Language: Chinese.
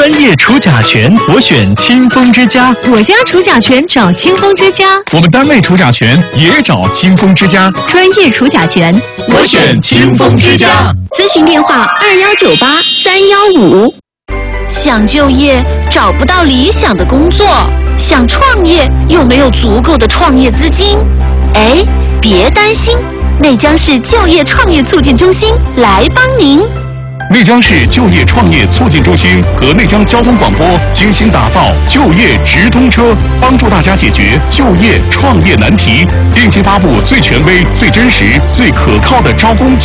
专业除甲醛，我选清风之家。 我家除甲醛找清风之家。 我们单位除甲醛也找清风之家。 专业除甲醛， 我选清风之家。 咨询电话2198-315。 想就业找不到理想的工作，想创业又没有足够的创业资金。哎，别担心，内江市就业创业促进中心来帮您。 内江市就业创业促进中心和内江交通广播精心打造就业直通车，帮助大家解决就业创业难题，定期发布最权威、最真实、最可靠的招工